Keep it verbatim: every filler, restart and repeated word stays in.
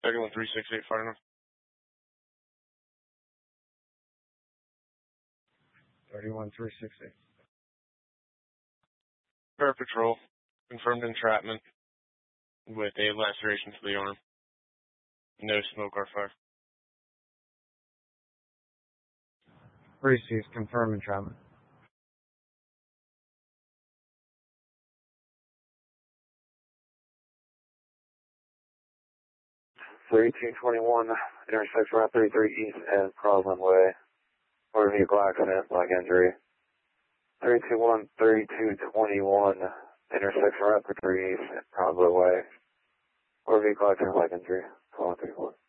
thirty-one three six eight final. thirty-one three six eight. Per patrol. Confirmed entrapment with a laceration to the arm. No smoke or fire. Received. Confirm entrapment. thirty-two twenty-one, intersection Route thirty-three East and Crosland Way. Motor vehicle accident, black injury. thirty-two one, thirty-two twenty-one, intersection Route thirty-three East and Crosland Way. Motor vehicle accident, black injury. twelve thirty-four.